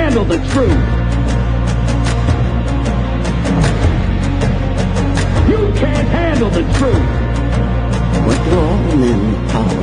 handle the truth. You can't handle the truth. What do all men power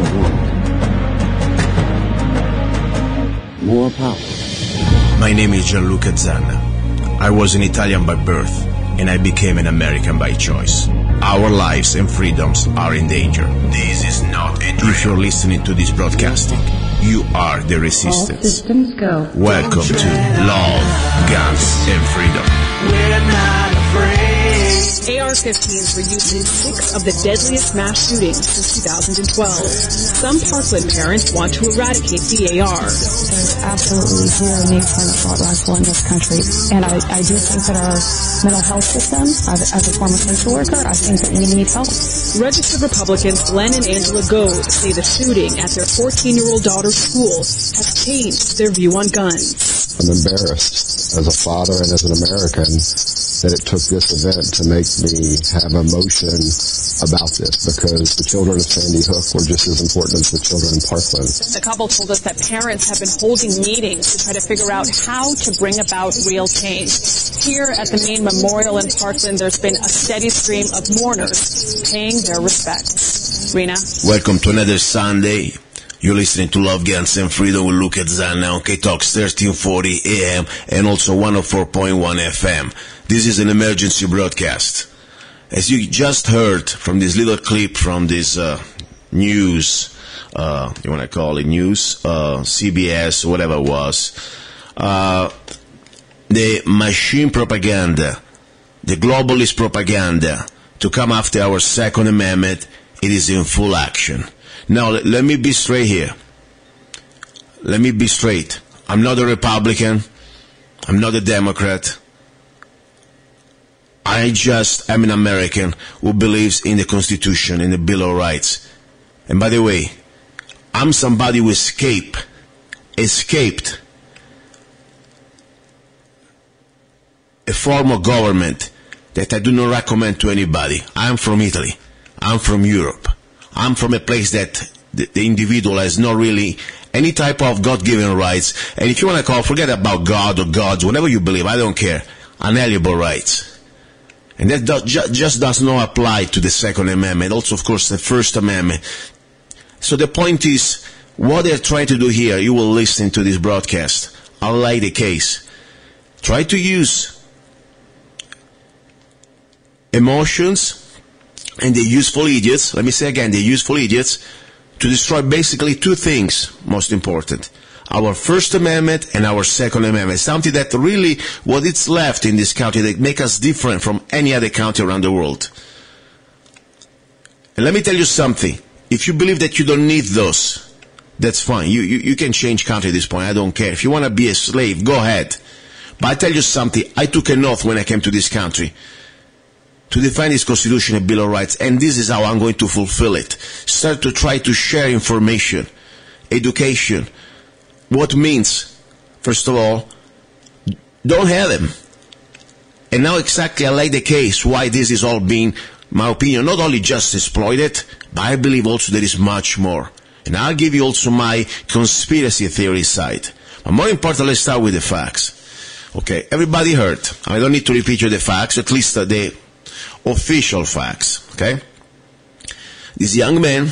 want? More power. My name is Gianluca Zanna. I was an Italian by birth, and I became an American by choice. Our lives and freedoms are in danger. This is not a dream. If you're listening to this broadcasting, you are the resistance. All systems go. Welcome to Love, Guns, and Freedom. We're not afraid. AR-15s were used in 6 of the deadliest mass shootings since 2012. Some Parkland parents want to eradicate the AR. There's absolutely zero need for an assault rifle in this country. And I do think that our mental health system, as a former social worker, I think that we need help. Registered Republicans Glenn and Angela Goad say the shooting at their 14-year-old daughter's school has changed their view on guns. I'm embarrassed as a father and as an American that it took this event to make me have emotion about this, because the children of Sandy Hook were just as important as the children in Parkland. The couple told us that parents have been holding meetings to try to figure out how to bring about real change. Here at the main memorial in Parkland, there's been a steady stream of mourners paying their respects. Rena? Welcome to another Sunday. You're listening to Love, Guns, and Freedom with Luca Zanna on K-Talks 1340 AM and also 104.1 FM. This is an emergency broadcast. As you just heard from this little clip from this news, you want to call it news, CBS, whatever it was, the machine propaganda, the globalist propaganda to come after our Second Amendment, it is in full action. Now, let me be straight here. Let me be straight. I'm not a Republican. I'm not a Democrat. I just am an American who believes in the Constitution and the Bill of Rights. And by the way, I'm somebody who escaped a form of government that I do not recommend to anybody. I'm from Italy. I'm from Europe. I'm from a place that the individual has not really any type of God-given rights. And if you want to call, forget about God or gods, whatever you believe, I don't care. Unalienable rights. And that just does not apply to the Second Amendment. Also, of course, the First Amendment. So the point is, what they're trying to do here, you will listen to this broadcast. I'll lay the case. Try to use emotions and the useful idiots, let me say again, the useful idiots, to destroy basically two things, most important. Our First Amendment and our Second Amendment. Something that really, what it's left in this country that make us different from any other country around the world. And let me tell you something. If you believe that you don't need those, that's fine. You can change country at this point. I don't care. If you want to be a slave, go ahead. But I tell you something. I took an oath when I came to this country to defend this Constitution and Bill of Rights, and this is how I'm going to fulfill it. Start to try to share information, education, what means, first of all, don't have them. And now exactly I like the case why this is all being, my opinion, not only just exploited, but I believe also there is much more. And I'll give you also my conspiracy theory side. But more important, let's start with the facts. Okay, everybody heard. I don't need to repeat you the facts, at least the official facts, okay? This young man,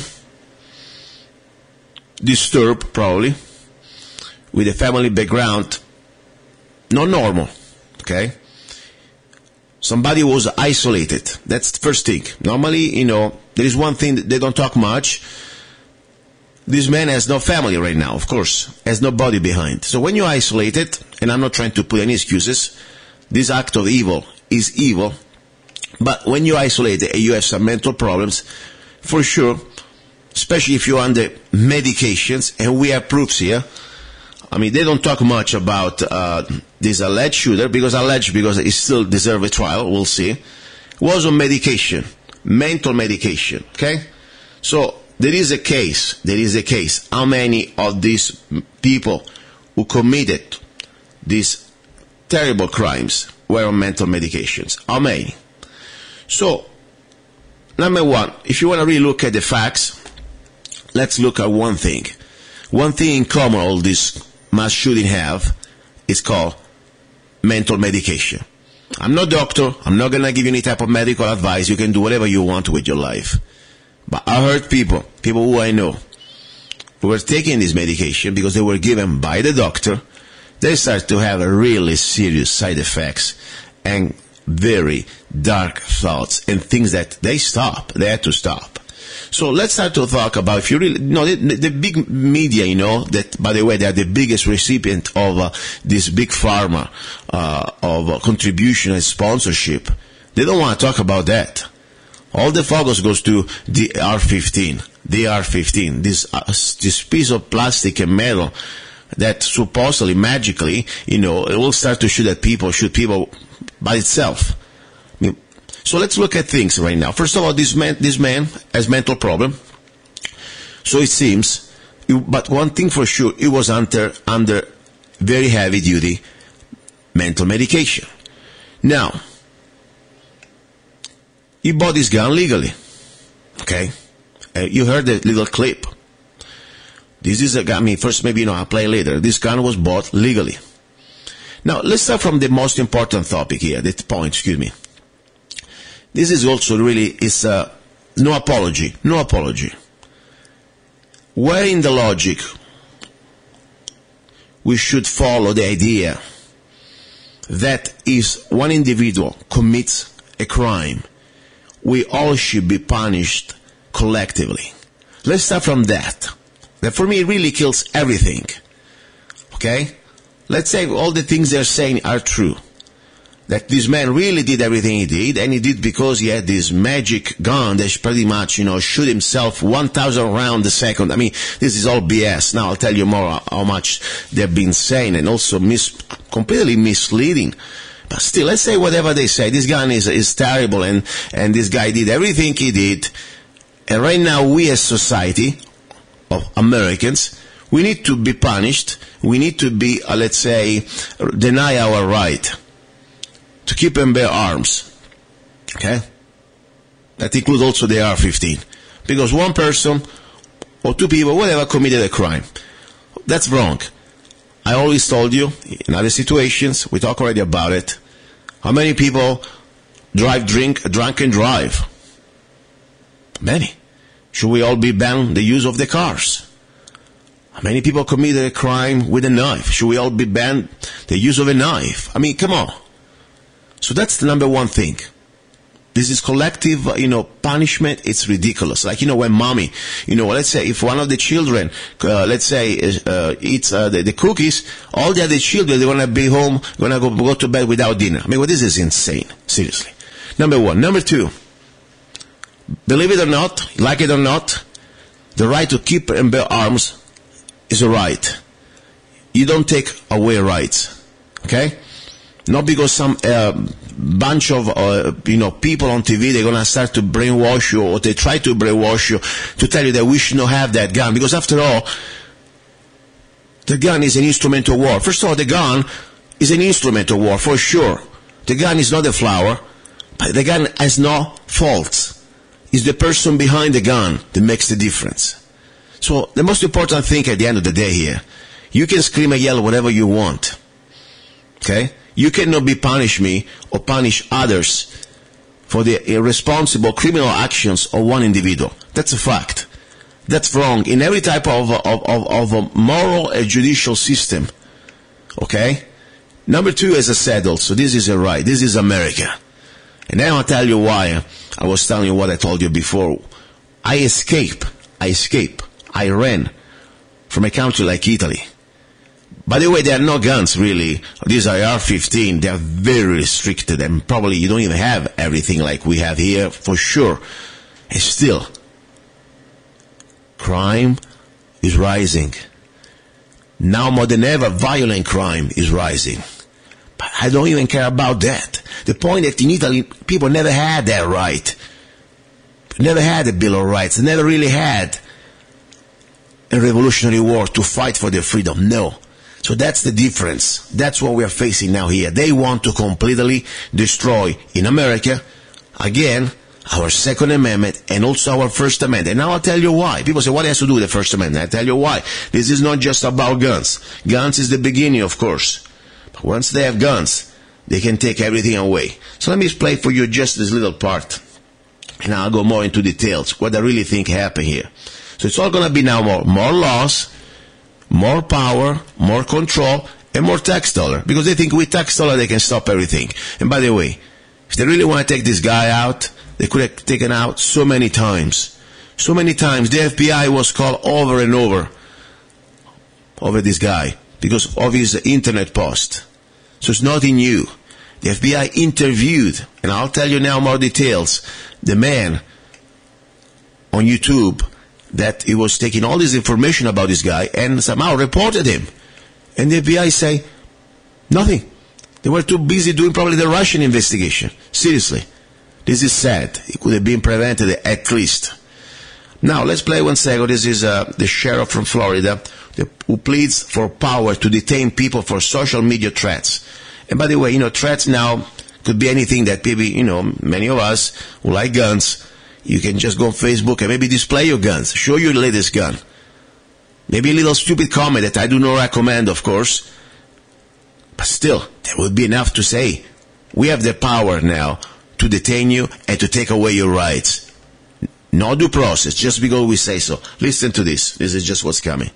disturbed probably, with a family background, not normal, okay? Somebody was isolated. That's the first thing. Normally, there is one thing that they don't talk much. This man has no family right now, of course, has nobody behind. So when you're isolated, and I'm not trying to put any excuses, this act of evil is evil. But when you're isolated and you have some mental problems, for sure, especially if you're under medications, and we have proofs here. I mean, they don't talk much about this alleged shooter, because he still deserves a trial, we'll see, was on medication, mental medication, okay? So, there is a case. How many of these people who committed these terrible crimes were on mental medications? How many? So, number one, if you want to really look at the facts, let's look at one thing. One thing in common all these mass shootings have It's called mental medication. I'm not a doctor. I'm not going to give you any type of medical advice. You can do whatever you want with your life. But I heard people who I know, who were taking this medication because they were given by the doctor. They start to have really serious side effects and very dark thoughts and things that they had to stop. So let's start to talk about, if you really, the big media, that, by the way, they are the biggest recipient of this big pharma, of contribution and sponsorship. They don't want to talk about that. All the focus goes to the AR-15. The AR-15, this piece of plastic and metal that supposedly, magically, it will start to shoot people by itself. So let's look at things right now. First of all, this man has mental problem. So it seems, but one thing for sure, he was under very heavy duty mental medication. Now, he bought this gun legally. Okay? You heard the little clip. This is a gun, first maybe I'll play later. This gun was bought legally. Now, let's start from the most important topic here, the point, excuse me. This is also really, no apology. Where in the logic we should follow the idea that if one individual commits a crime, we all should be punished collectively. Let's start from that. That for me really kills everything. Okay? Let's say all the things they're saying are true. That this man really did everything he did, and he did because he had this magic gun that pretty much, shoot himself 1,000 rounds a second. This is all BS. Now I'll tell you more how much they've been saying, and also completely misleading. But still, let's say whatever they say. This gun is terrible, and this guy did everything he did. And right now, we as society of Americans, we need to be punished. We need to be, let's say, deny our right to keep and bear arms. Okay? That includes also the AR-15. Because one person or two people, whatever, committed a crime. That's wrong. I always told you, in other situations, we talk already about it, how many people drunk and drive? Many. Should we all be banned the use of the cars? How many people committed a crime with a knife? Should we all be banned the use of a knife? Come on. So that's the number one thing. This is collective, punishment. It's ridiculous. Like, when mommy, let's say if one of the children, eats the cookies, all the other children, they're going to be home, going to go to bed without dinner. This is insane. Seriously. Number one. Number two, believe it or not, like it or not, the right to keep and bear arms is a right. You don't take away rights. Okay? Not because some bunch of people on TV, they're gonna start to brainwash you, or they try to brainwash you to tell you that we should not have that gun. Because after all, the gun is an instrument of war. First of all, the gun is an instrument of war for sure. The gun is not a flower, but the gun has no faults. It's the person behind the gun that makes the difference. So the most important thing at the end of the day here, you can scream and yell whatever you want. Okay? You cannot punish me or punish others for the irresponsible criminal actions of one individual. That's a fact. That's wrong in every type of a moral and judicial system. Okay? Number two, as I said also, this is a right. This is America. And now I'll tell you why I was telling you what I told you before. I ran from a country like Italy. By the way, there are no guns, really. These are AR-15. They are very restricted, and probably you don't even have everything like we have here, for sure. And still, crime is rising. Now more than ever, violent crime is rising. But I don't even care about that. The point that in Italy, people never had that right. Never had a Bill of Rights. They never really had a revolutionary war to fight for their freedom. No. So that's the difference. That's what we are facing now here. They want to completely destroy in America, again, our Second Amendment and also our First Amendment. And now I'll tell you why. People say, what has to do with the First Amendment? I'll tell you why. This is not just about guns. Guns is the beginning, of course. Once they have guns, they can take everything away. So let me play for you just this little part, and I'll go more into details, what I really think happened here. So it's all going to be now more laws, more power, more control, and more tax dollar. Because they think with tax dollar they can stop everything. And by the way, if they really want to take this guy out, they could have taken out so many times. So many times. The FBI was called over and over this guy because of his internet post. So it's nothing new. The FBI interviewed, and I'll tell you now more details, the man on YouTube that he was taking all this information about this guy and somehow reported him. And the FBI say, nothing. They were too busy doing probably the Russian investigation. Seriously. This is sad. It could have been prevented at least. Now, let's play 1 second. This is the sheriff from Florida who pleads for power to detain people for social media threats. And by the way, threats now could be anything that maybe, many of us who like guns, you can just go on Facebook and maybe display your guns, show your latest gun. Maybe a little stupid comment that I do not recommend, of course. But still, that would be enough to say, we have the power now to detain you and to take away your rights. No due process, just because we say so. Listen to this. This is just what's coming.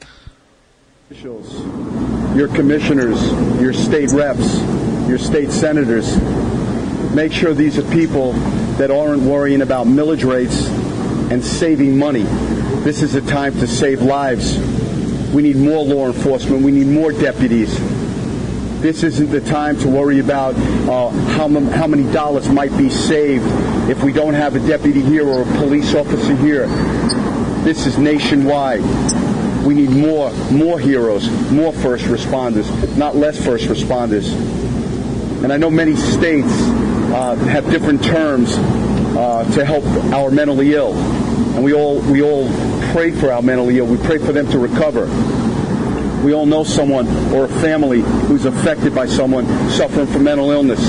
Officials, your commissioners, your state reps, your state senators, make sure these are people that aren't worrying about millage rates and saving money. This is a time to save lives. We need more law enforcement. We need more deputies. This isn't the time to worry about how many dollars might be saved if we don't have a deputy here or a police officer here. This is nationwide. We need more heroes, more first responders, not less first responders. And I know many states have different terms to help our mentally ill. And we all pray for our mentally ill. We pray for them to recover. We all know someone or a family who's affected by someone suffering from mental illness.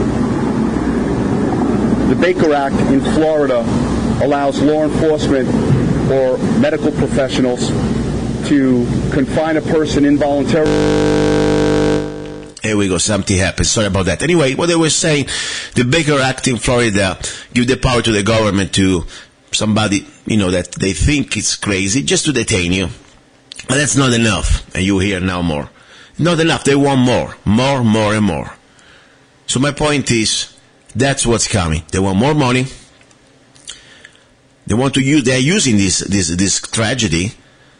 The Baker Act in Florida allows law enforcement or medical professionals to confine a person involuntarily. Here we go, something happened. Sorry about that. Anyway, what they were saying, the Baker Act in Florida give the power to the government to somebody, that they think is crazy, just to detain you. But that's not enough. And you hear now more. Not enough. They want more. More, and more. So my point is, that's what's coming. They want more money. They're using this tragedy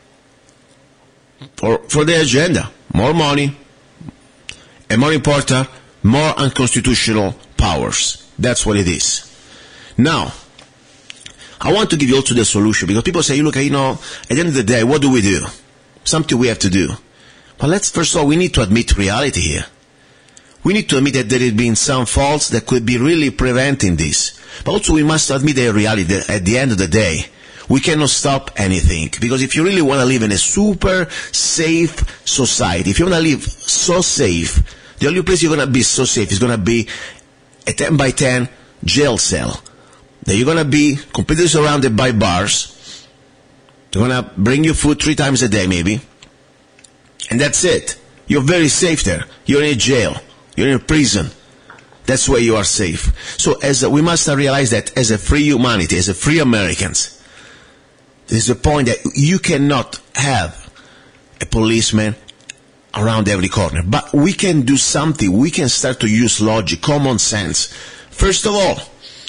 for their agenda. More money. And more important, more unconstitutional powers. That's what it is. Now, I want to give you also the solution, because people say, look, at the end of the day, what do we do? Something we have to do. But first of all, we need to admit reality here. We need to admit that there have been some faults that could be really preventing this. But also we must admit the reality that at the end of the day, we cannot stop anything. Because if you really want to live in a super safe society, if you want to live so safe, the only place you're going to be so safe is going to be a 10 by 10 jail cell. Then you're going to be completely surrounded by bars. They're going to bring you food 3 times a day maybe. And that's it. You're very safe there. You're in a jail. You're in a prison. That's where you are safe. So we must realize that as a free humanity, as a free Americans, there's a point that you cannot have a policeman around every corner. But we can do something. We can start to use logic, common sense. First of all,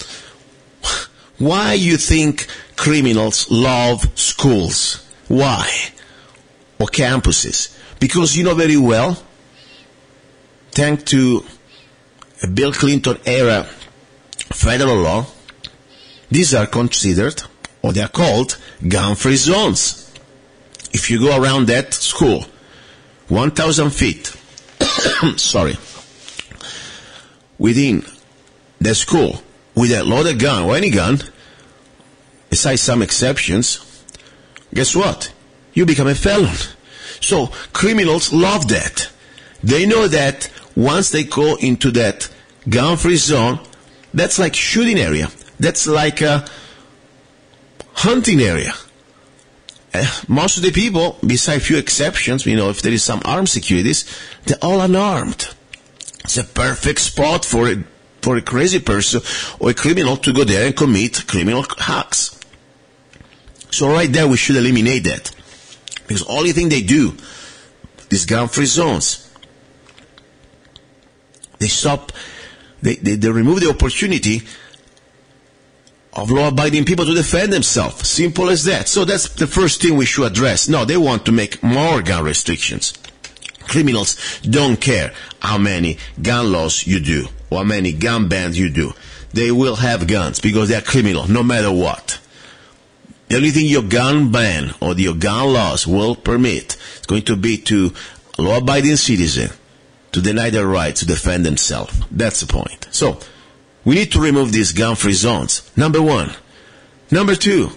why you think criminals love schools? Why? Or campuses? Because you know very well, thanks to a Bill Clinton era federal law, these are considered, or they are called, gun-free zones. If you go around that school, 1,000 feet, within the school, with a loaded gun or any gun, besides some exceptions, guess what? You become a felon. So criminals love that. They know that once they go into that gun-free zone, that's like shooting area. That's like a hunting area. Most of the people, besides few exceptions, if there is some armed securities, they're all unarmed. It's a perfect spot for a crazy person or a criminal to go there and commit criminal acts. So right there we should eliminate that. Because the only thing they do, these gun-free zones, they remove the opportunity of law-abiding people to defend themselves. Simple as that. So that's the first thing we should address. No, they want to make more gun restrictions. Criminals don't care how many gun laws you do or how many gun bans you do. They will have guns because they are criminal no matter what. The only thing your gun ban or your gun laws will permit is going to be to law-abiding citizen to deny their right to defend themselves. That's the point. So, we need to remove these gun-free zones. Number one. Number two,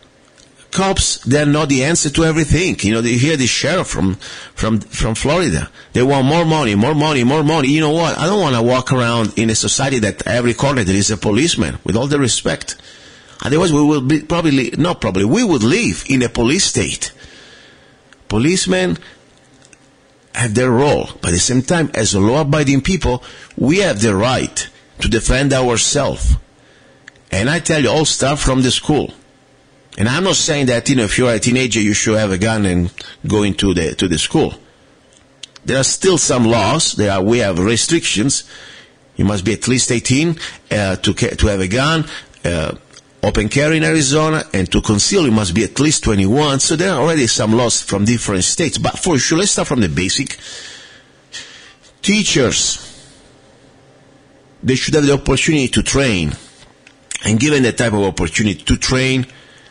cops, they're not the answer to everything. You know, you hear the sheriff from Florida. They want more money, more money, more money. You know what? I don't want to walk around in a society that every corner there is a policeman, with all the respect. Otherwise, we will be we would live in a police state. Policemen have their role, but at the same time, as law-abiding people, we have the right to defend ourselves. And I tell you, all start from the school. And I'm not saying that, if you're a teenager, you should have a gun and go into the school. There are still some laws. We have restrictions. You must be at least 18 to have a gun. Open carry in Arizona, and to conceal you must be at least 21. So there are already some laws from different states. But for sure, let's start from the basic. Teachers, they should have the opportunity to train. And given that type of opportunity to train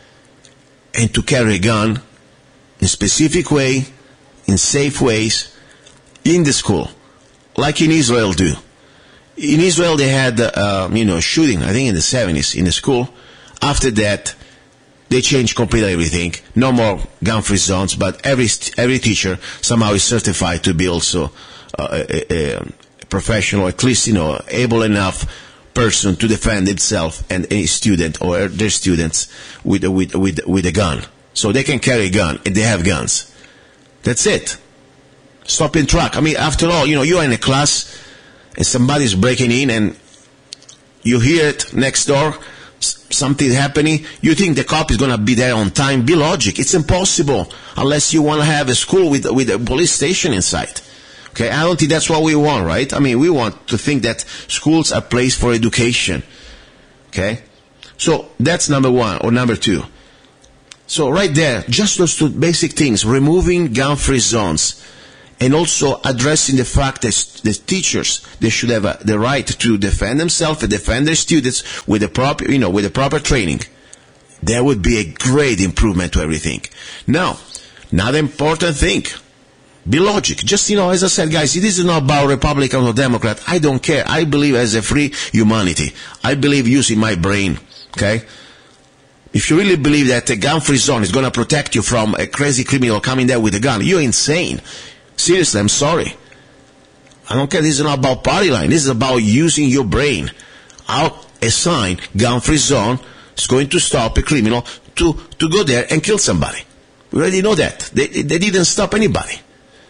and to carry a gun in a specific way, in safe ways, in the school, like in Israel do. In Israel, they had, shooting, I think in the 70s, in the school. After that, they changed completely everything. No more gun-free zones, but every teacher somehow is certified to be also a professional, at least, able enough person to defend itself and a student or their students with a gun. So they can carry a gun, and they have guns. That's it. Stop in track. I mean, after all, you are in a class, and somebody's breaking in, and you hear it next door, something happening, you think the cop is going to be there on time. Be logic. It's impossible unless you want to have a school with a police station inside. Okay, I don't think that's what we want, right? I mean, we want to think that schools are a place for education. Okay? So, that's number one, or number two. So, right there, just those two basic things, removing gun-free zones, and also addressing the fact that the teachers, they should have the right to defend themselves and defend their students with the proper training. That would be a great improvement to everything. Now, another important thing, be logic. Just, as I said, guys, this is not about Republican or Democrat. I don't care. I believe as a free humanity. I believe using my brain, okay? If you really believe that a gun-free zone is going to protect you from a crazy criminal coming there with a gun, you're insane. Seriously, I'm sorry. I don't care. This is not about party line. This is about using your brain. A sign, gun-free zone, is going to stop a criminal to go there and kill somebody. We already know that. They didn't stop anybody.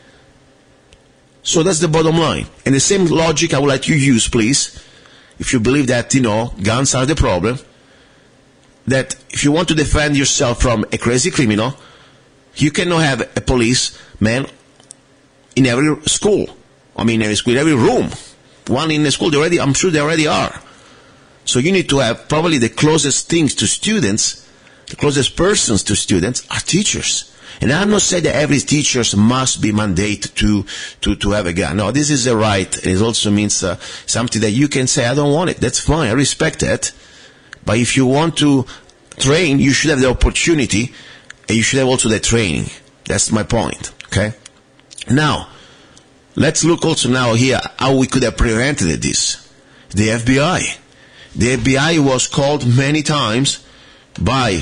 So that's the bottom line. And the same logic I would like you to use, please, if you believe that, guns are the problem, that if you want to defend yourself from a crazy criminal, you cannot have a policeman in every school. I mean, every room. One in the school, I'm sure they already are. So you need to have probably the closest things to students, the closest persons to students are teachers. And I'm not saying that every teacher must be mandated to have a gun. No, this is a right. It also means something that you can say, I don't want it. That's fine. I respect that. But if you want to train, you should have the opportunity, and you should have also the training. That's my point. Okay? Now, let's look also now here how we could have prevented this. The FBI. The FBI was called many times by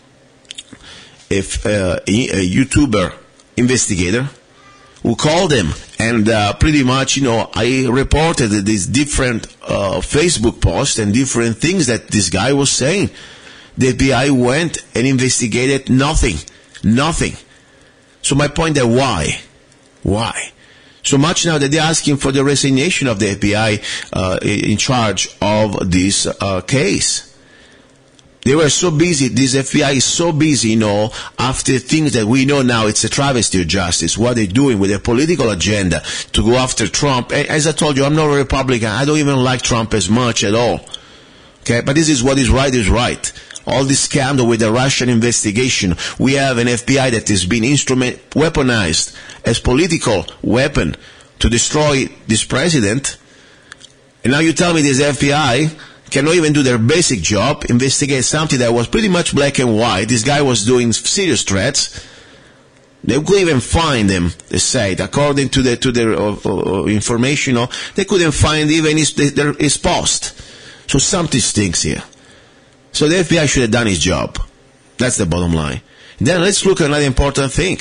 a YouTuber investigator who called them, and pretty much, I reported these different Facebook posts and different things that this guy was saying. The FBI went and investigated nothing. So my point is why? So much now that they're asking for the resignation of the FBI in charge of this case. They were so busy, this FBI is so busy, after things that we know now it's a travesty of justice, what they're doing with their political agenda to go after Trump. As I told you, I'm not a Republican. I don't even like Trump as much at all. Okay, but this is what is right. All this scandal with the Russian investigation, we have an FBI that has been weaponized as political weapon to destroy this president. And now you tell me this FBI cannot even do their basic job, investigate something that was pretty much black and white. This guy was doing serious threats. They couldn't even find him, they said, according to their information, they couldn't find even his post. So something stinks here. So the FBI should have done his job. That's the bottom line. Then let's look at another important thing.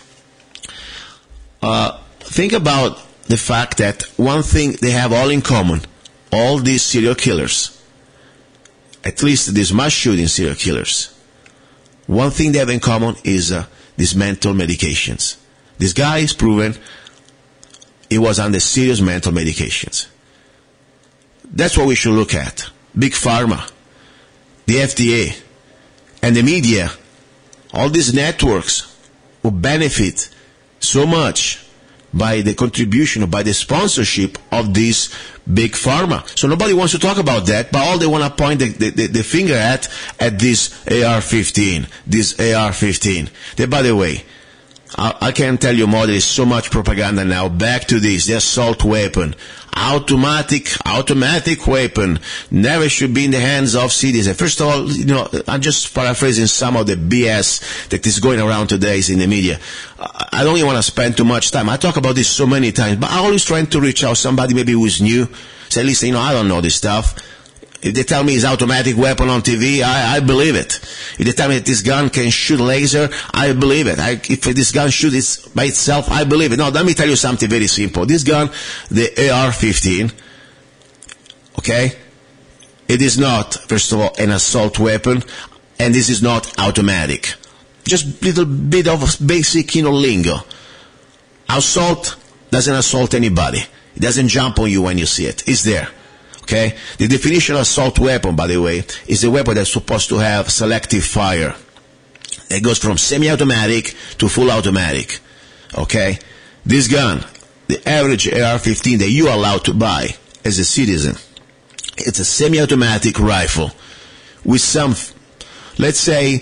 Think about the fact that one thing they have all in common, all these serial killers, at least these mass shooting serial killers, one thing they have in common is these mental medications. This guy is proven he was under serious mental medications. That's what we should look at. Big Pharma, the FDA, and the media, all these networks who benefit so much by the contribution or by the sponsorship of this Big Pharma. So nobody wants to talk about that, but all they want to point the finger at this AR-15, That, by the way, I can't tell you more, there is so much propaganda now. Back to this, the assault weapon. Automatic weapon never should be in the hands of citizens. First of all, I'm just paraphrasing some of the BS that is going around today in the media. I don't even want to spend too much time. I talk about this so many times, but I'm always trying to reach out somebody maybe who is new. Say, listen, I don't know this stuff. If they tell me it's automatic weapon on TV, I believe it. If they tell me that this gun can shoot laser, I believe it. If this gun shoots by itself, I believe it. Now, let me tell you something very simple. This gun, the AR-15, okay, it is not, first of all, an assault weapon, and this is not automatic. Just a little bit of basic, lingo. Assault doesn't assault anybody. It doesn't jump on you when you see it. It's there. Okay? The definition of assault weapon, by the way, is a weapon that's supposed to have selective fire. It goes from semi-automatic to full automatic. Okay? This gun, the average AR-15 that you are allowed to buy as a citizen, it's a semi-automatic rifle with some, let's say,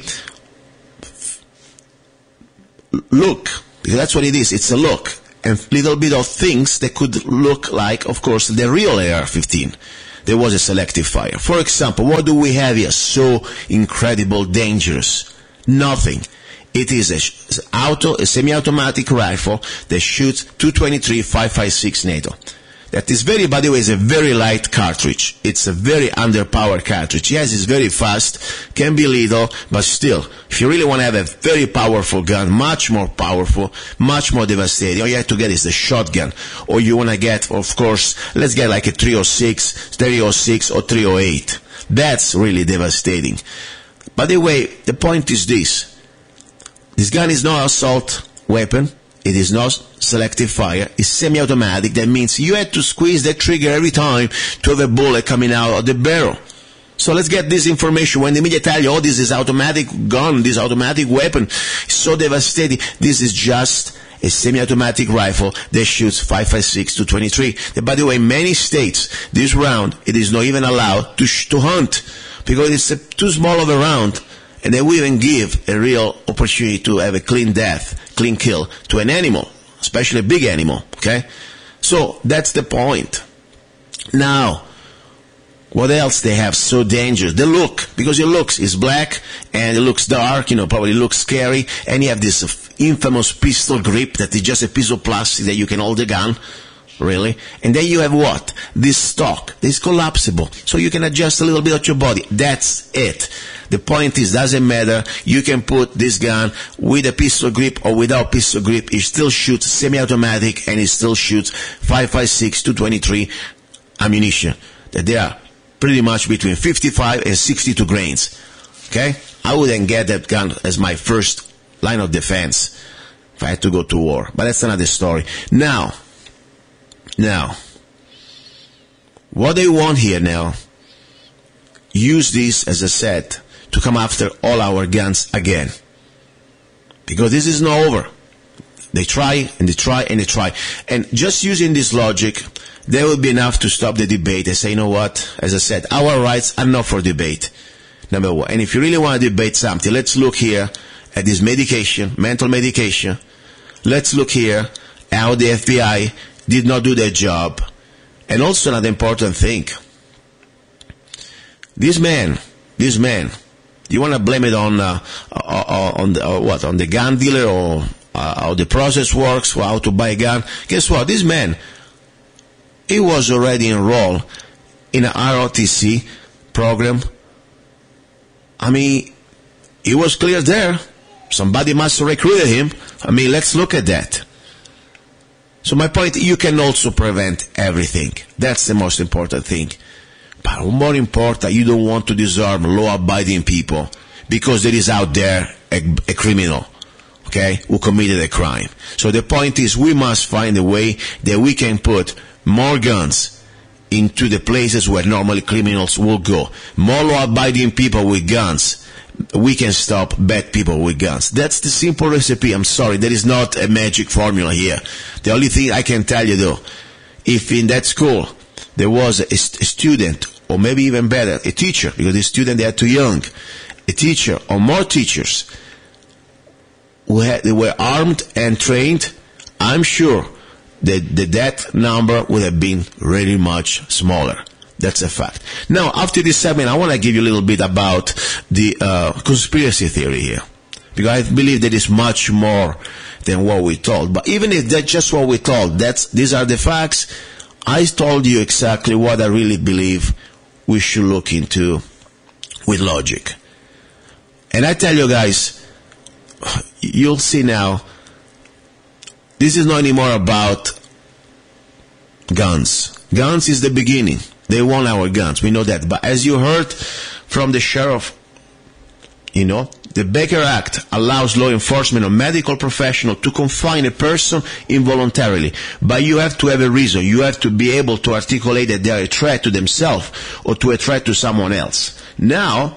look, because that's what it is. It's a look. And little bit of things that could look like, of course, the real AR-15. There was a selective fire. For example, what do we have here so incredible, dangerous? Nothing. It is a semi-automatic rifle that shoots 223 5.56 NATO. That is by the way, is a very light cartridge. It's a very underpowered cartridge. Yes, it's very fast, can be lethal, but still, if you really want to have a very powerful gun, much more powerful, much more devastating, all you have to get is the shotgun. Or you want to get, of course, let's get like a 306, or 308. That's really devastating. By the way, the point is this. This gun is no assault weapon. It is not selective fire. It's semi-automatic. That means you had to squeeze that trigger every time to have a bullet coming out of the barrel. So let's get this information. When the media tell you, this is automatic gun, this automatic weapon, is so devastating. This is just a semi-automatic rifle that shoots 5.56 to 23. And by the way, in many states, this round, it is not even allowed to hunt because it's too small of a round. And they will even give a real opportunity to have a clean death, clean kill to an animal, especially a big animal, okay? So that's the point. Now, what else they have so dangerous? The look, because it looks is black and it looks dark, probably looks scary, and you have this infamous pistol grip that is just a piece of plastic that you can hold the gun. Really? And then you have what? This stock. It's collapsible. So you can adjust a little bit of your body. That's it. The point is, doesn't matter. You can put this gun with a pistol grip or without pistol grip. It still shoots semi-automatic and it still shoots 5.56 to 23 ammunition. That they are pretty much between 55 and 62 grains. Okay? I wouldn't get that gun as my first line of defense if I had to go to war. But that's another story. Now, Now, what they want here now, use this, as I said, to come after all our guns again. Because this is not over. They try, and they try, and they try. And just using this logic, there will be enough to stop the debate. They say, you know what, as I said, our rights are not for debate. Number one. And if you really want to debate something, let's look here at this medication, mental medication. Let's look here at how the FBI did not do their job. And also another important thing. This man, you want to blame it on the gun dealer or how the process works for how to buy a gun? Guess what? This man, he was already enrolled in an ROTC program. I mean, he was clear there. Somebody must have recruited him. I mean, let's look at that. So my point, you can also prevent everything. That's the most important thing. But more important, you don't want to disarm law-abiding people because there is out there a criminal, okay, who committed a crime. So the point is, we must find a way that we can put more guns into the places where normally criminals will go. More law-abiding people with guns. We can stop bad people with guns. That's the simple recipe. I'm sorry, there is not a magic formula here. The only thing I can tell you, though, if in that school there was a student, or maybe even better, a teacher, because the students, they are too young, a teacher or more teachers they were armed and trained, I'm sure that number would have been really much smaller. That's a fact. Now, after this segment, I want to give you a little bit about the conspiracy theory here, because I believe there is much more than what we told. But even if that's just what we told, these are the facts. I told you exactly what I really believe we should look into with logic. And I tell you guys, you'll see now, this is not anymore about guns. Guns is the beginning. They want our guns. We know that. But as you heard from the sheriff, the Baker Act allows law enforcement or medical professional to confine a person involuntarily. But you have to have a reason. You have to be able to articulate that they are a threat to themselves or to a threat to someone else. Now,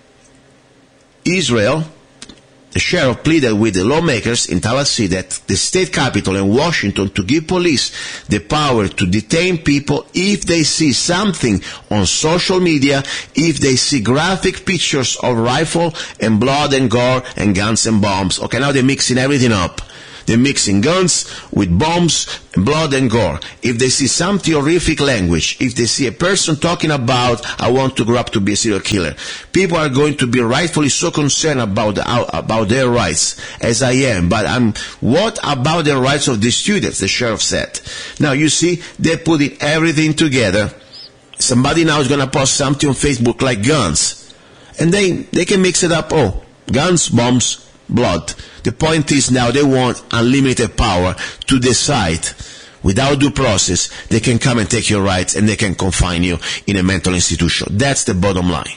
Israel, the sheriff pleaded with the lawmakers in Tallahassee that the state capitol in Washington to give police the power to detain people if they see something on social media, if they see graphic pictures of rifle and blood and gore and guns and bombs. Okay, now they're mixing everything up. They're mixing guns with bombs, blood and gore. If they see some horrific language, if they see a person talking about, I want to grow up to be a serial killer, people are going to be rightfully so concerned about their rights, as I am. But what about the rights of the students, the sheriff said. Now, you see, they're putting everything together. Somebody now is going to post something on Facebook like guns. And they can mix it up. Oh, guns, bombs, blood. The point is now they want unlimited power to decide without due process. They can come and take your rights and they can confine you in a mental institution. That's the bottom line.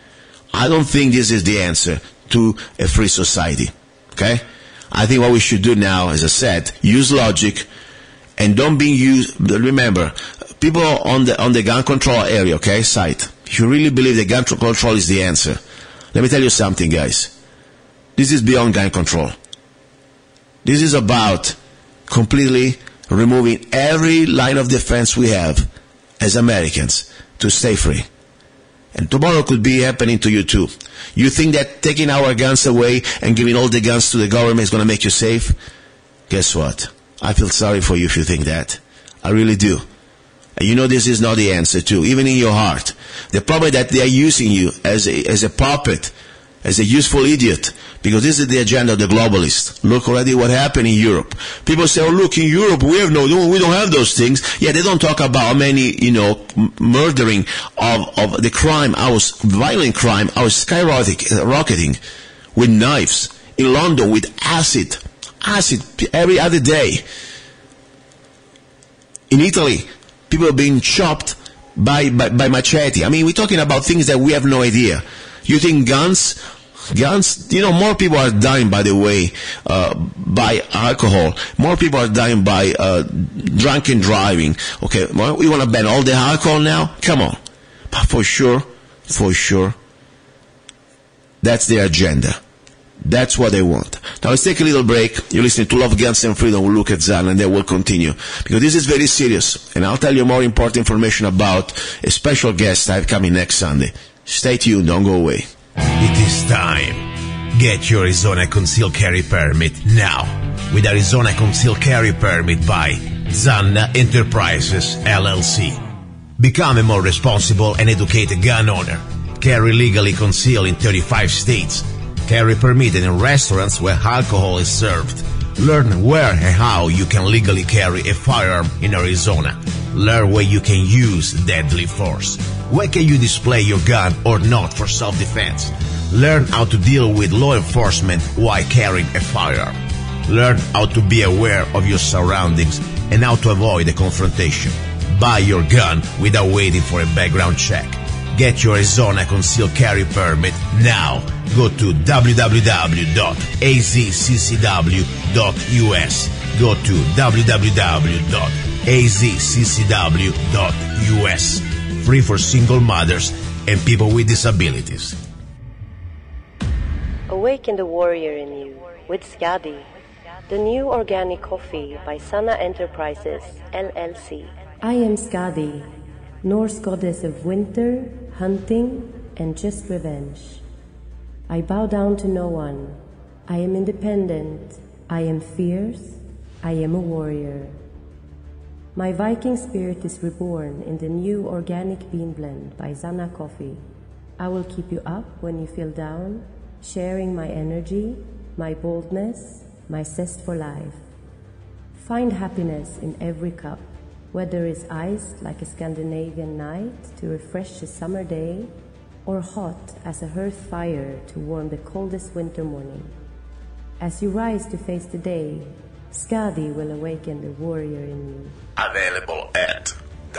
I don't think this is the answer to a free society. Okay? I think what we should do now, as I said, use logic and don't be used. Remember, people on the gun control area, okay, site, if you really believe that gun control is the answer, let me tell you something, guys. This is beyond gun control. This is about completely removing every line of defense we have as Americans to stay free. And tomorrow could be happening to you too. You think that taking our guns away and giving all the guns to the government is going to make you safe? Guess what? I feel sorry for you if you think that. I really do. And you know this is not the answer too, even in your heart. The problem is that they are using you as a puppet, as a useful idiot, because this is the agenda of the globalists. Look already what happened in Europe. People say, oh look, in Europe we don't have those things. Yeah, they don't talk about how many, murdering of the crime, our violent crime, our skyrocketing with knives. In London with acid every other day. In Italy, people are being chopped by machete. I mean, we're talking about things that we have no idea. You think guns Guns, more people are dying, by the way, by alcohol. More people are dying by drunken driving. Okay, well, we want to ban all the alcohol now? Come on. But for sure, that's their agenda. That's what they want. Now let's take a little break. You're listening to Love, Guns and Freedom. We'll look at Zan and then we'll continue. Because this is very serious. And I'll tell you more important information about a special guest I have coming next Sunday. Stay tuned. Don't go away. It is time. Get your Arizona Concealed Carry Permit now. With Arizona Concealed Carry Permit by Zanna Enterprises, LLC. Become a more responsible and educated gun owner. Carry legally concealed in 35 states. Carry permitted in restaurants where alcohol is served. Learn where and how you can legally carry a firearm in Arizona. Learn where you can use deadly force. Where can you display your gun or not for self-defense? Learn how to deal with law enforcement while carrying a firearm. Learn how to be aware of your surroundings and how to avoid a confrontation. Buy your gun without waiting for a background check. Get your Arizona Concealed Carry Permit now. Go to www.azccw.us. Go to www.azccw.us. Free for single mothers and people with disabilities. Awaken the warrior in you with Skadi, the new organic coffee by Zanna Enterprises, LLC. I am Skadi, Norse goddess of winter, hunting, and just revenge. I bow down to no one. I am independent. I am fierce. I am a warrior. My Viking spirit is reborn in the new organic bean blend by Zanna Coffee. I will keep you up when you feel down, sharing my energy, my boldness, my zest for life. Find happiness in every cup, whether it's iced like a Scandinavian night to refresh a summer day, or hot as a hearth fire to warm the coldest winter morning. As you rise to face the day, Skadi will awaken the warrior in you. Available at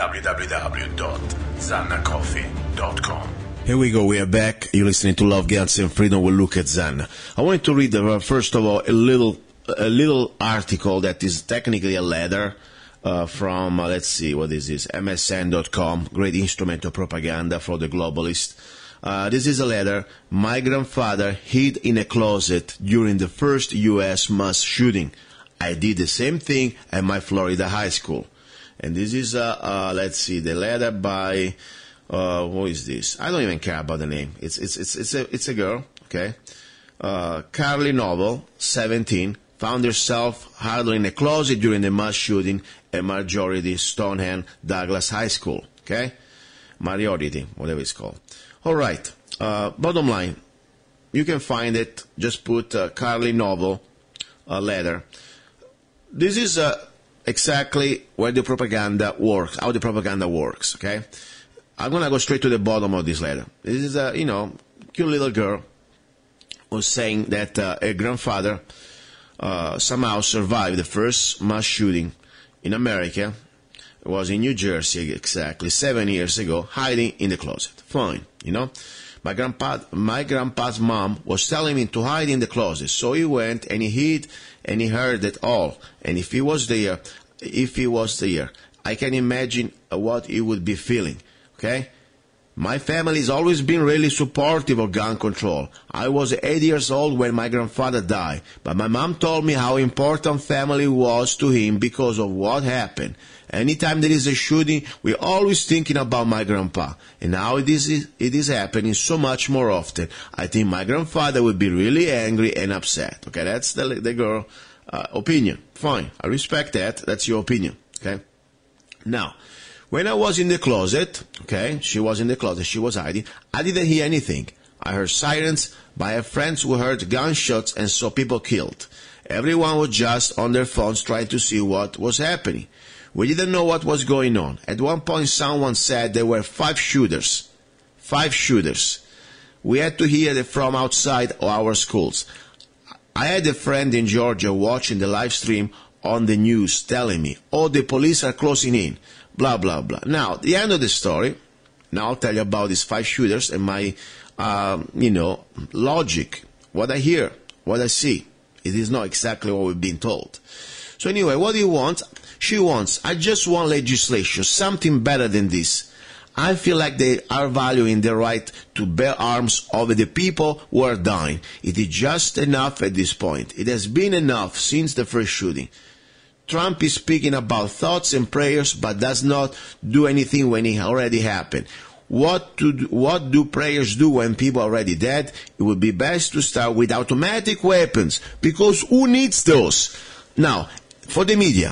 www.zannacoffee.com. Here we go, we are back. You're listening to Love, Guns and Freedom. We'll look at Zanna. I wanted to read, first of all, a little article that is technically a letter from, let's see, what is this? MSN.com, great instrument of propaganda for the globalist. This is a letter. My grandfather hid in a closet during the first U.S. mass shooting. I did the same thing at my Florida high school. And this is, let's see, the letter by, who is this? I don't even care about the name. It's a girl, okay? Carly Noble, 17, found herself huddled in a closet during the mass shooting at Marjorie Stoneham Douglas High School, okay? Mariotti, whatever it's called. All right, bottom line, you can find it. Just put Carly Noble letter. This is exactly where the propaganda works, how the propaganda works, okay? I'm going to go straight to the bottom of this letter. This is a, cute little girl who's saying that her grandfather somehow survived the first mass shooting in America. It was in New Jersey exactly 7 years ago, hiding in the closet. Fine, My grandpa's mom was telling him to hide in the closet, so he went and he hid and he heard it all. And if he was there, I can imagine what he would be feeling. Okay? My family has always been really supportive of gun control. I was 8 years old when my grandfather died, but my mom told me how important family was to him because of what happened. Anytime there is a shooting, we're always thinking about my grandpa. And now it is happening so much more often. I think my grandfather would be really angry and upset. Okay, that's the girl opinion. Fine, I respect that. That's your opinion. Okay? Now, when I was in the closet, okay, she was in the closet, she was hiding, I didn't hear anything. I heard sirens, but I have friends who heard gunshots and saw people killed. Everyone was just on their phones trying to see what was happening. We didn't know what was going on. At one point someone said there were 5 shooters. 5 shooters. We had to hear it from outside our schools. I had a friend in Georgia watching the live stream on the news telling me, oh, the police are closing in. Blah, blah, blah. Now, the end of the story, now I'll tell you about these 5 shooters and my logic. What I hear, what I see. It is not exactly what we've been told. So anyway, what do you want? She wants, I just want legislation, something better than this. I feel like they are valuing the right to bear arms over the people who are dying. It is just enough at this point. It has been enough since the first shooting. Trump is speaking about thoughts and prayers, but does not do anything when it already happened. What do prayers do when people are already dead? It would be best to start with automatic weapons, because who needs those? Now, for the media,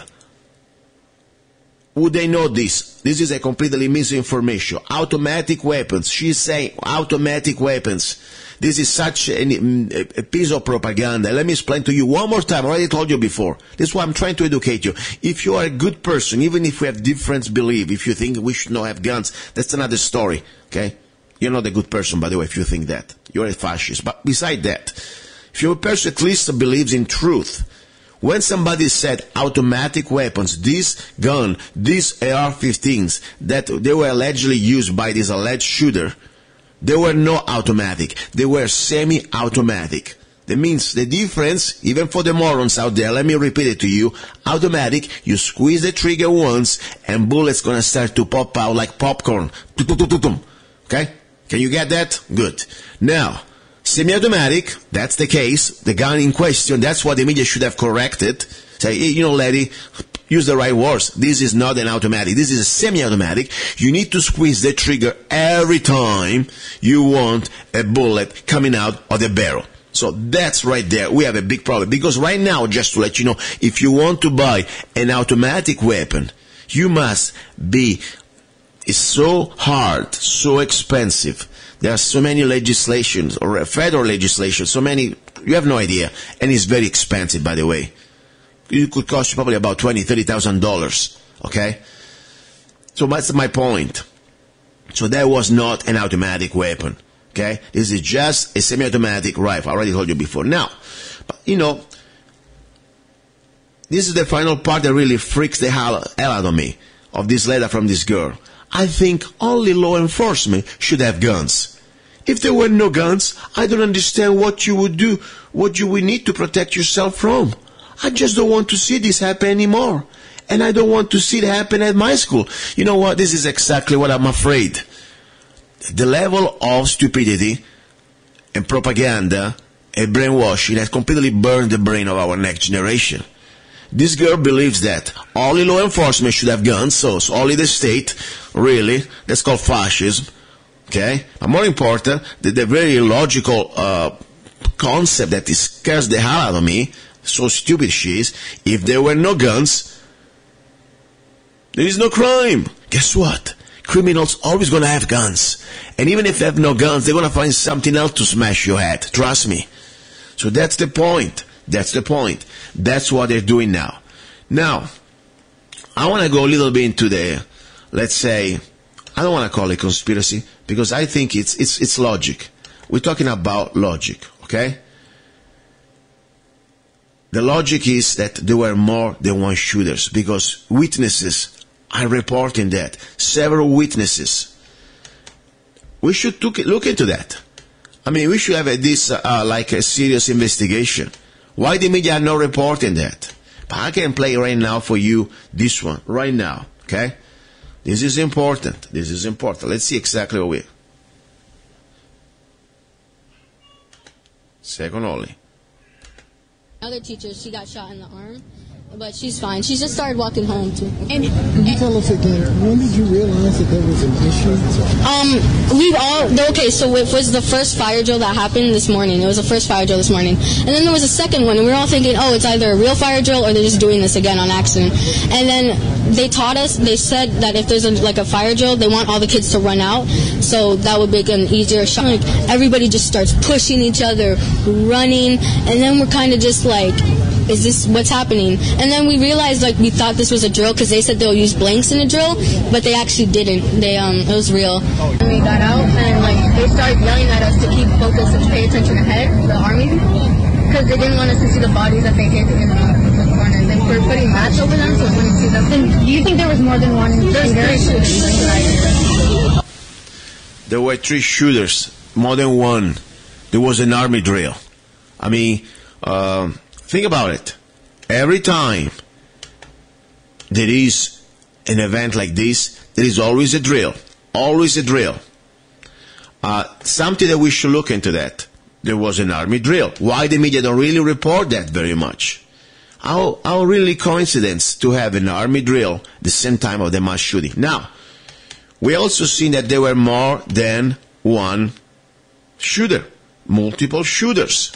would they know this? This is a completely misinformation. Automatic weapons. She's saying automatic weapons. This is such a piece of propaganda. Let me explain to you one more time. I already told you before. This is why I'm trying to educate you. If you are a good person, even if we have different belief, if you think we should not have guns, that's another story. Okay? You're not a good person, by the way, if you think that. You're a fascist. But beside that, if you're a person at least believes in truth, when somebody said automatic weapons, this gun, these AR-15s that they were allegedly used by this alleged shooter, they were not automatic. They were semi-automatic. That means the difference, even for the morons out there, let me repeat it to you, automatic, you squeeze the trigger once and bullets gonna start to pop out like popcorn. Okay? Can you get that? Good. Now, semi-automatic, that's the case, the gun in question, that's what the media should have corrected. Say, hey, lady, use the right words. This is not an automatic. This is a semi-automatic. You need to squeeze the trigger every time you want a bullet coming out of the barrel. So that's right there. We have a big problem. Because right now, just to let you know, if you want to buy an automatic weapon, you must be, it's so hard, so expensive. There are so many legislations, or federal legislation, so many, you have no idea. And it's very expensive, by the way. It could cost you probably about $20,000, $30,000. Okay? So that's my point. So that was not an automatic weapon. Okay? This is just a semi-automatic rifle. I already told you before. Now, but, this is the final part that really freaks the hell out of me, of this letter from this girl. I think only law enforcement should have guns. If there were no guns, I don't understand what you would do, what you would need to protect yourself from. I just don't want to see this happen anymore. And I don't want to see it happen at my school. You know what? This is exactly what I'm afraid. The level of stupidity and propaganda and brainwashing has completely burned the brain of our next generation. This girl believes that only law enforcement should have guns, so only the state, really, that's called fascism, okay? But more important, the very illogical concept that scares the hell out of me, so stupid she is, if there were no guns, there is no crime. Guess what? Criminals always gonna have guns. And even if they have no guns, they're gonna find something else to smash your head. Trust me. So that's the point. That's the point. That's what they're doing now. Now, I want to go a little bit into the, let's say, I don't want to call it conspiracy, because I think it's logic. We're talking about logic, okay? The logic is that there were more than one shooters, because witnesses are reporting that. Several witnesses. We should look into that. I mean, we should have like a serious investigation. Why the media are not reporting that? But I can play right now for you this one, right now, okay? This is important. This is important. Let's see exactly what we... Second only. Another teacher, she got shot in the arm, but she's fine. She just started walking home, too. Can you tell us again, when did you realize that there was an issue? So it was the first fire drill that happened this morning. It was the first fire drill this morning. And then there was a second one, and we were all thinking, oh, it's either a real fire drill or they're just doing this again on accident. And then they taught us, they said that if there's a fire drill, they want all the kids to run out, so that would make an easier shot. Like, everybody just starts pushing each other, running, and then we're kind of just like, is this what's happening? And then we realized, we thought this was a drill because they said they'll use blanks in a drill, but they actually didn't. It was real. And we got out, and they started yelling at us to keep focused and pay attention ahead, the army people, because they didn't want us to see the bodies that they hit in the corners. They were putting mats over them, so we wouldn't see them. And do you think there was more than one shooter? There were 3 shooters. more than one. There was an army drill. I mean, think about it. Every time there is an event like this, there is always a drill. Always a drill. Something that we should look into that. There was an army drill. Why the media don't really report that very much? How really coincidence to have an army drill the same time of the mass shooting? Now, we also seen that there were more than one shooter. Multiple shooters.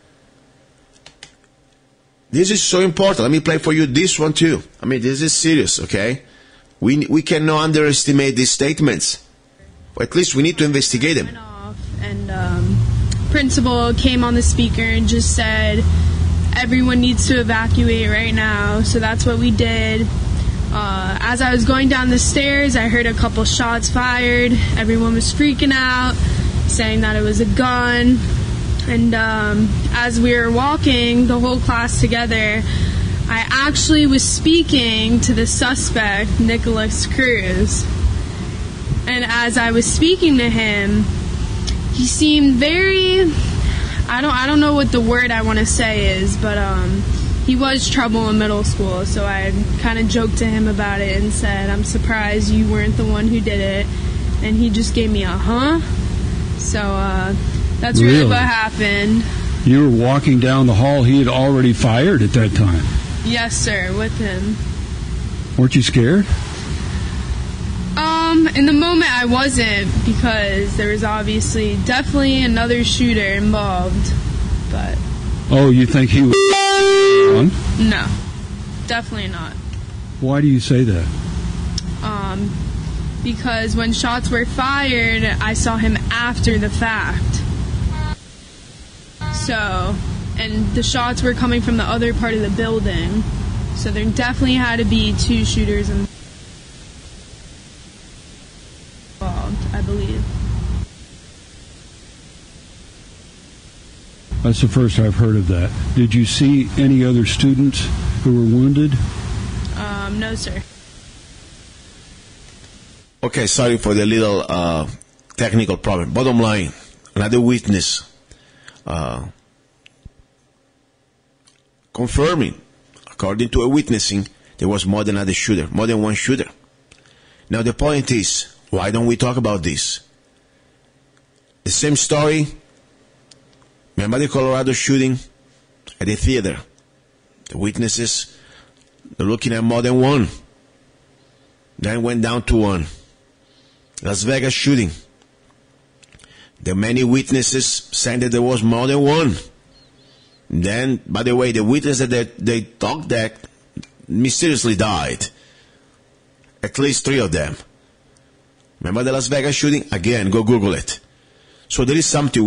This is so important. Let me play for you this one too. I mean, this is serious, okay? We cannot underestimate these statements. Or at least we need to investigate them. And principal came on the speaker and just said, everyone needs to evacuate right now. So that's what we did. As I was going down the stairs, I heard a couple shots fired. Everyone was freaking out, saying that it was a gun. And as we were walking, the whole class together, I actually was speaking to the suspect, Nicholas Cruz. And as I was speaking to him, he seemed very, I don't know what the word I want to say is, but he was trouble in middle school. So I kind of joked to him about it and said, I'm surprised you weren't the one who did it. And he just gave me a huh. So that's really what happened. You were walking down the hall. He had already fired at that time. Yes, sir, with him. Weren't you scared? In the moment I wasn't, because there was obviously definitely another shooter involved, but... Oh, you think he was one? No, definitely not. Why do you say that? Because when shots were fired, I saw him after the fact. So, and the shots were coming from the other part of the building, so there definitely had to be two shooters involved, I believe. That's the first I've heard of that. Did you see any other students who were wounded? No, sir. Okay, sorry for the little technical problem. Bottom line, another witness confirming, according to a witnessing, there was more than another shooter, more than one shooter. Now the point is, why don't we talk about this? The same story. Remember the Colorado shooting at the theater? The witnesses, they're looking at more than one. Then went down to one. Las Vegas shooting. There are many witnesses saying that there was more than one. Then, by the way, the witness that they talked that mysteriously died. At least 3 of them. Remember the Las Vegas shooting? Again, go Google it. So there is something